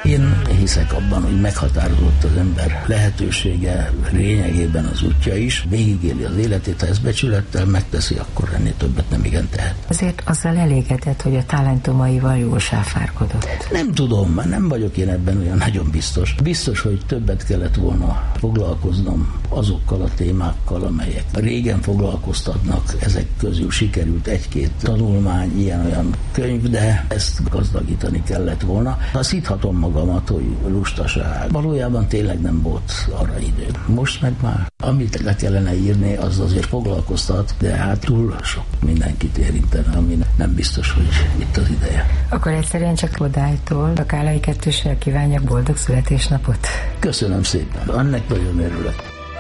Én hiszek abban, hogy meghatározott az ember lehetősége, lényegében az útja is, végigéli az életét, ha ezt becsülettel megteszi, akkor ennél többet nem igen tehet. Azért azzal elégedett, hogy a talentumaival jól sáfárkodott. Nem tudom, már nem vagyok én ebben olyan nagyon biztos. Biztos, hogy többet kellett volna foglalkoznom azokkal a témákkal, amelyek régen foglalkoztatnak. Ezek közül sikerült egy-két tanulmány, ilyen-olyan könyv, de ezt gazdagítani kellett volna. Szíthatom magamat, hogy lustaság. Valójában tényleg nem volt arra idő. Most meg már, amit le kellene írni, az azért foglalkoztat, de hát túl sok mindenkit érintene, ami nem biztos, hogy itt az ideje. Akkor egyszerűen csak Kodálytól a Kállai Kettőssel kívánjak boldog születésnapot. Köszönöm szépen, annak nagyon örülök.